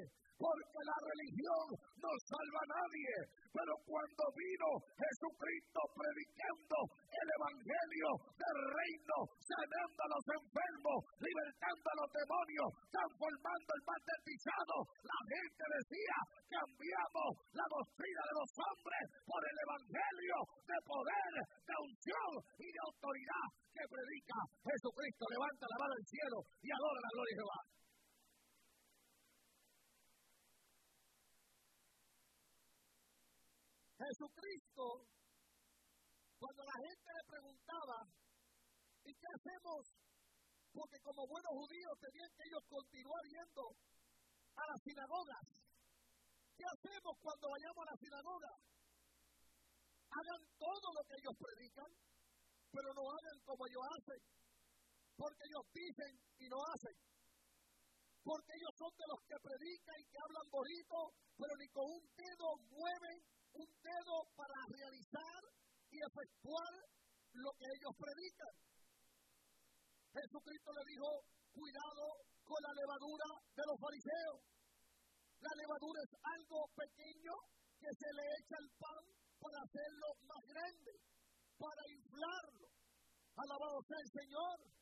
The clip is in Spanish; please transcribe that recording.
porque la religión no salva a nadie. Pero cuando vino Jesucristo predicando el evangelio del reino, sanando a los enfermos, libertando a los demonios, transformando el magnetizado, la gente decía: cambiamos la doctrina de los hombres por el evangelio de poder, de unción y de autoridad que predica Jesucristo. Levanta la mano al cielo y adora la gloria de Jehová. Jesucristo, cuando la gente le preguntaba: ¿y qué hacemos? Porque como buenos judíos tenían que ellos continuar yendo a las sinagogas. ¿Qué hacemos cuando vayamos a la sinagoga? Hagan todo lo que ellos predican, pero no hagan como ellos hacen, porque ellos dicen y no hacen. Porque ellos son de los que predican y que hablan bonito, pero ni con un dedo mueven un dedo para realizar y efectuar lo que ellos predican. Jesucristo le dijo: cuidado con la levadura de los fariseos. La levadura es algo pequeño que se le echa al pan para hacerlo más grande, para inflarlo. Alabado sea el Señor.